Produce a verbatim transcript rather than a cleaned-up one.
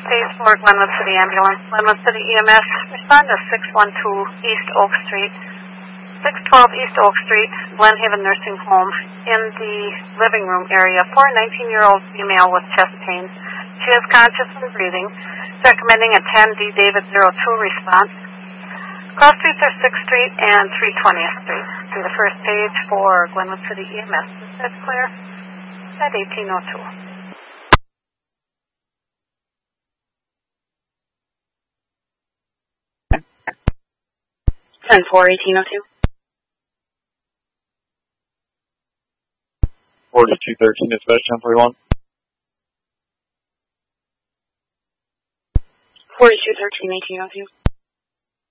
page for Glenwood City Ambulance. Glenwood City E M S, respond to six one two East Oak Street. six twelve East Oak Street, Glen Haven Nursing Home, in the living room area for a nineteen-year-old female with chest pain. She is conscious and breathing. Recommending a ten D David zero two response. Cross streets are sixth Street and three twentieth Street. To the first page for Glenwood City E M S. Is that clear? At eighteen oh two. ten four, eighteen oh two. forty-two thirteen, dispatch ten forty-one. forty-two thirteen, eighteen oh two.